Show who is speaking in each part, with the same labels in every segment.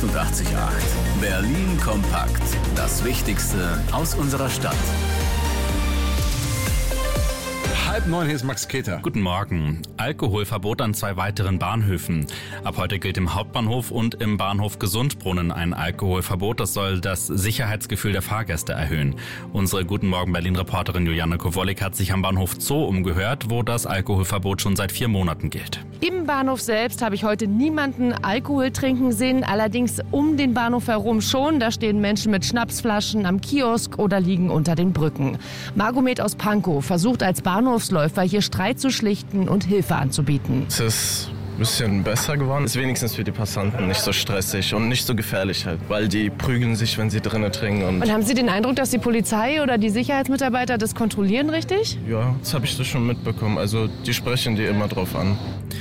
Speaker 1: 88,8. Berlin kompakt. Das Wichtigste aus unserer Stadt.
Speaker 2: 8:30, hier ist Max Keter.
Speaker 3: Guten Morgen. Alkoholverbot an 2 weiteren Bahnhöfen. Ab heute gilt im Hauptbahnhof und im Bahnhof Gesundbrunnen ein Alkoholverbot. Das soll das Sicherheitsgefühl der Fahrgäste erhöhen. Unsere Guten Morgen Berlin-Reporterin Juliane Kowolik hat sich am Bahnhof Zoo umgehört, wo das Alkoholverbot schon seit 4 Monaten gilt.
Speaker 4: Im Bahnhof selbst habe ich heute niemanden Alkohol trinken sehen, allerdings um den Bahnhof herum schon. Da stehen Menschen mit Schnapsflaschen am Kiosk oder liegen unter den Brücken. Margomet aus Pankow versucht als Bahnhofsläufer hier Streit zu schlichten und Hilfe anzubieten.
Speaker 5: Es ist ein bisschen besser geworden. Ist wenigstens für die Passanten nicht so stressig und nicht so gefährlich halt, weil die prügeln sich, wenn sie drinnen trinken.
Speaker 4: Und haben Sie den Eindruck, dass die Polizei oder die Sicherheitsmitarbeiter das kontrollieren richtig?
Speaker 5: Ja, das habe ich so schon mitbekommen. Also die sprechen die immer drauf an.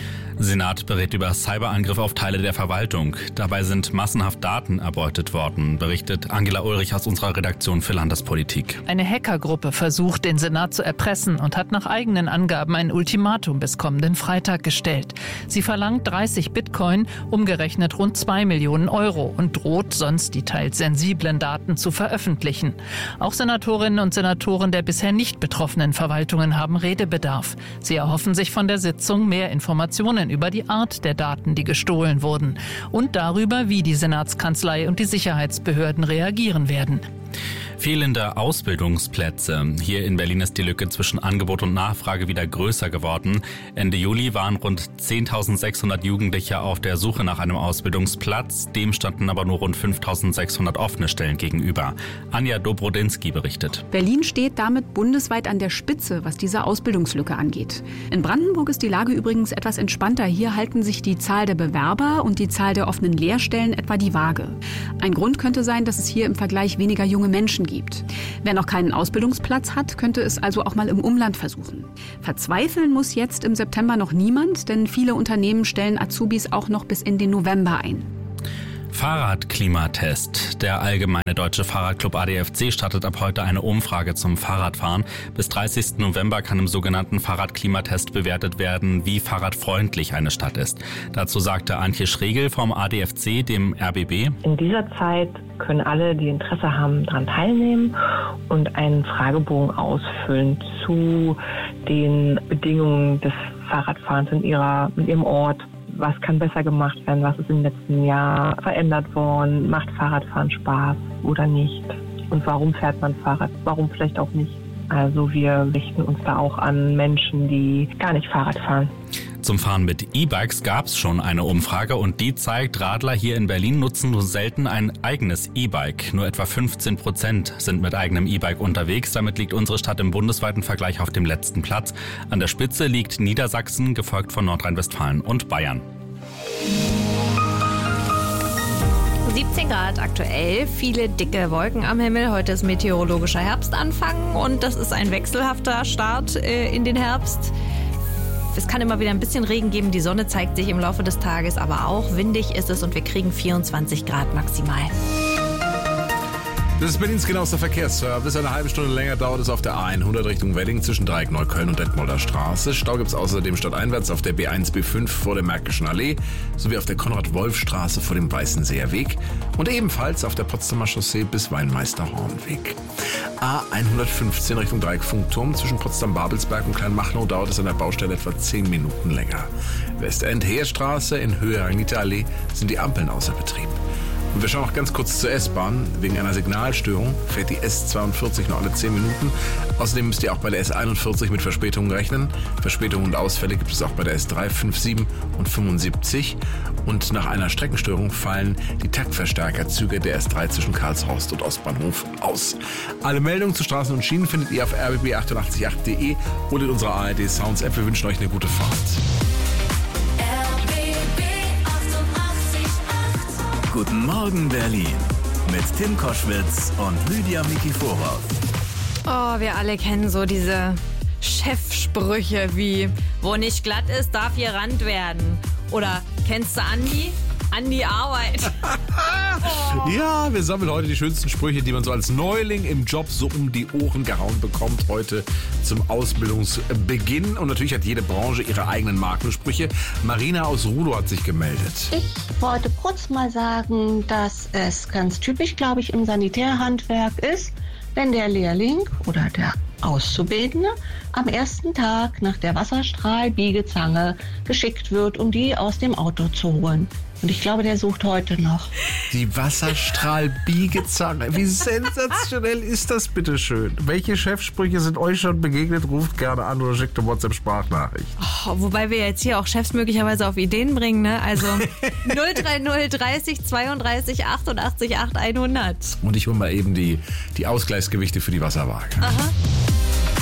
Speaker 3: Senat berät über Cyberangriff auf Teile der Verwaltung. Dabei sind massenhaft Daten erbeutet worden, berichtet Angela Ulrich aus unserer Redaktion für Landespolitik.
Speaker 6: Eine Hackergruppe versucht, den Senat zu erpressen und hat nach eigenen Angaben ein Ultimatum bis kommenden Freitag gestellt. Sie verlangt 30 Bitcoin, umgerechnet rund 2 Millionen Euro und droht, sonst die teils sensiblen Daten zu veröffentlichen. Auch Senatorinnen und Senatoren der bisher nicht betroffenen Verwaltungen haben Redebedarf. Sie erhoffen sich von der Sitzung mehr Informationen über die Art der Daten, die gestohlen wurden und darüber, wie die Senatskanzlei und die Sicherheitsbehörden reagieren werden.
Speaker 3: Fehlende Ausbildungsplätze. Hier in Berlin ist die Lücke zwischen Angebot und Nachfrage wieder größer geworden. Ende Juli waren rund 10.600 Jugendliche auf der Suche nach einem Ausbildungsplatz. Dem standen aber nur rund 5.600 offene Stellen gegenüber. Anja Dobrodinsky berichtet.
Speaker 7: Berlin steht damit bundesweit an der Spitze, was diese Ausbildungslücke angeht. In Brandenburg ist die Lage übrigens etwas entspannter. Hier halten sich die Zahl der Bewerber und die Zahl der offenen Lehrstellen etwa die Waage. Ein Grund könnte sein, dass es hier im Vergleich weniger junge Menschen gibt. Wer noch keinen Ausbildungsplatz hat, könnte es also auch mal im Umland versuchen. Verzweifeln muss jetzt im September noch niemand, denn viele Unternehmen stellen Azubis auch noch bis in den November ein.
Speaker 3: Fahrradklimatest. Der Allgemeine Deutsche Fahrradclub ADFC startet ab heute eine Umfrage zum Fahrradfahren. Bis 30. November kann im sogenannten Fahrradklimatest bewertet werden, wie fahrradfreundlich eine Stadt ist. Dazu sagte Antje Schregel vom ADFC, dem RBB.
Speaker 8: In dieser Zeit können alle, die Interesse haben, daran teilnehmen und einen Fragebogen ausfüllen zu den Bedingungen des Fahrradfahrens in ihrem Ort. Was kann besser gemacht werden? Was ist im letzten Jahr verändert worden? Macht Fahrradfahren Spaß oder nicht? Und warum fährt man Fahrrad? Warum vielleicht auch nicht? Also wir richten uns da auch an Menschen, die gar nicht Fahrrad fahren.
Speaker 3: Zum Fahren mit E-Bikes gab es schon eine Umfrage und die zeigt, Radler hier in Berlin nutzen nur selten ein eigenes E-Bike. Nur etwa 15% sind mit eigenem E-Bike unterwegs. Damit liegt unsere Stadt im bundesweiten Vergleich auf dem letzten Platz. An der Spitze liegt Niedersachsen, gefolgt von Nordrhein-Westfalen und Bayern.
Speaker 9: 17 Grad aktuell, viele dicke Wolken am Himmel. Heute ist meteorologischer Herbstanfang und das ist ein wechselhafter Start in den Herbst. Es kann immer wieder ein bisschen Regen geben, die Sonne zeigt sich im Laufe des Tages, aber auch windig ist es und wir kriegen 24 Grad maximal.
Speaker 2: Das ist Berlins genauester Verkehrsservice. Eine halbe Stunde länger dauert es auf der A100 Richtung Wedding zwischen Dreieck Neukölln und Detmolder Straße. Stau gibt es außerdem stadteinwärts auf der B1, B5 vor der Märkischen Allee sowie auf der Konrad-Wolf-Straße vor dem Weißenseer Weg und ebenfalls auf der Potsdamer Chaussee bis Weinmeister-Hornweg. A115 Richtung Dreieck-Funkturm zwischen Potsdam-Babelsberg und Kleinmachnow dauert es an der Baustelle etwa 10 Minuten länger. Westend-Heerstraße in Höhe Ranita-Allee sind die Ampeln außer Betrieb. Und wir schauen noch ganz kurz zur S-Bahn. Wegen einer Signalstörung fährt die S42 nur alle 10 Minuten. Außerdem müsst ihr auch bei der S41 mit Verspätungen rechnen. Verspätungen und Ausfälle gibt es auch bei der S3, 5, 7 und 75. Und nach einer Streckenstörung fallen die Taktverstärkerzüge der S3 zwischen Karlshorst und Ostbahnhof aus. Alle Meldungen zu Straßen und Schienen findet ihr auf rbb888.de oder in unserer ARD Sounds App. Wir wünschen euch eine gute Fahrt.
Speaker 1: Guten Morgen Berlin mit Tim Koschwitz und Lydia Mikiforov.
Speaker 9: Oh, wir alle kennen so diese Chefsprüche wie, wo nicht glatt ist, darf hier Rand werden. Oder kennst du Andi? an die Arbeit.
Speaker 2: Ja, wir sammeln heute die schönsten Sprüche, die man so als Neuling im Job so um die Ohren gehauen bekommt. Heute zum Ausbildungsbeginn. Und natürlich hat jede Branche ihre eigenen Markensprüche. Marina aus Rudow hat sich gemeldet.
Speaker 10: Ich wollte kurz mal sagen, dass es ganz typisch, glaube ich, im Sanitärhandwerk ist, wenn der Lehrling oder der Auszubildende am ersten Tag nach der Wasserstrahlbiegezange geschickt wird, um die aus dem Auto zu holen. Und ich glaube, der sucht heute noch.
Speaker 2: Die Wasserstrahlbiegezange. Wie sensationell ist das, bitteschön? Welche Chefsprüche sind euch schon begegnet? Ruft gerne an oder schickt eine WhatsApp-Sprachnachricht.
Speaker 9: Oh, wobei wir jetzt hier auch Chefs möglicherweise auf Ideen bringen, ne? Also 030 30 32 88 8 100.
Speaker 2: Und ich hole mal eben die Ausgleichsgewichte für die Wasserwaage.
Speaker 9: Aha.